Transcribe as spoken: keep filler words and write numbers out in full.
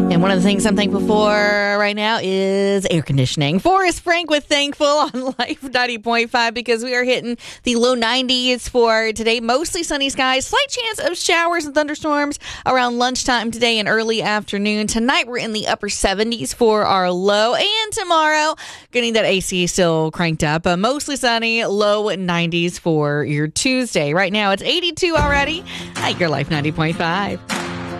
And one of the things I'm thankful for right now is air conditioning. Forrest Frank with Thankful on Life ninety point five because we are hitting the low nineties for today. Mostly sunny skies. Slight chance of showers and thunderstorms around lunchtime today and early afternoon. Tonight we're in the upper seventies for our low. And tomorrow, getting that A C still cranked up. Uh, mostly sunny, low nineties for your Tuesday. Right now it's eighty-two already at your Life ninety point five.